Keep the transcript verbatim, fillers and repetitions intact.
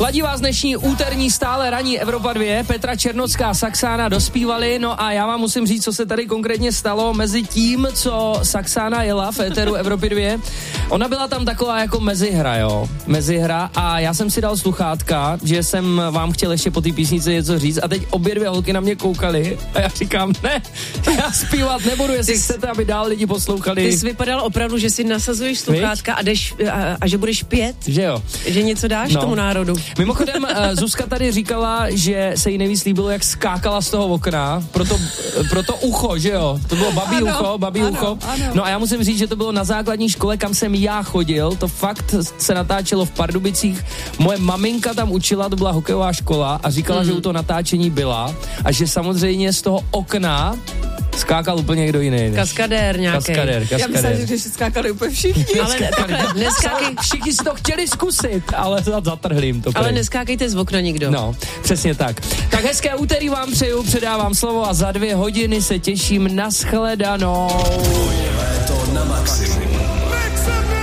Ladí vás dnešní úterní stále ranní Evropa dva, Petra Černocká, Saxána dospívali, no a já vám musím říct, co se tady konkrétně stalo mezi tím, co Saxána jela v éteru Evropy dva. Ona byla tam taková jako mezihra, jo, mezihra a já jsem si dal sluchátka, že jsem vám chtěl ještě po té písnici něco říct a teď obě dvě holky na mě koukaly a já říkám, ne, já zpívat nebudu, jestli chcete, aby dál lidi poslouchali. Ty jsi vypadal opravdu, že si nasazuješ sluchátka a, jdeš, a, a že budeš pět, že jo, že něco dáš no. tomu národu. Mimochodem, Zuzka tady říkala, že se jí nejvíc líbilo, jak skákala z toho okna, proto, proto ucho, že jo, to bylo babí ano, ucho, babí ano, ucho. Ano. No a já musím říct, že to bylo na základní škole, kam jsem já chodil, to fakt se natáčelo v Pardubicích, moje maminka tam učila, to byla hokejová škola a říkala, mm. že u toho natáčení byla a že samozřejmě z toho okna skákal úplně někdo jiný. Ne? Kaskadér nějaký. Kaskadér, kaskadér. Já myslím, že si skákali úplně všichni. Ale takhle, neskákej. Všichni si to chtěli zkusit, ale zatrhli jim to. Ale prej. Neskákejte z okna nikdo. No, přesně tak. Tak hezké úterý vám přeju, předávám slovo a za dvě hodiny se těším na shledanou. Léto na maximum.